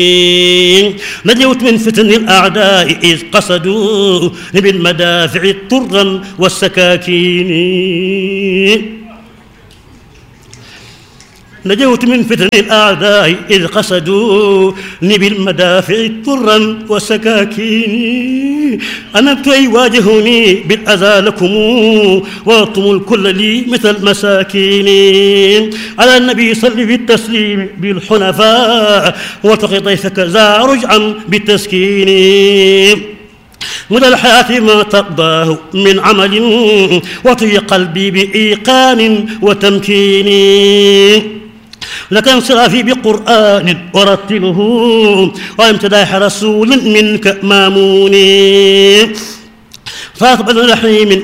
نجوت من فتن الأعداء إذ قصدوا بالمدافع طرا والسكاكين. نجوت من فتن الأعداء إذ قصدوا بالمدافع طرا والسكاكين. أنبت يواجهوني بالأذى لكم وأنتم الكل لي مثل المساكين. على النبي صل بالتسليم بالحنفاء واتق ضيفك ذا رجعا بالتسكين. مدى الحياة ما تقضاه من عمل وطي قلبي بإيقان وتمكين. لك انصرافي بقرآن ورتله وامتداح رسول منك مامون. فاقبل رحيم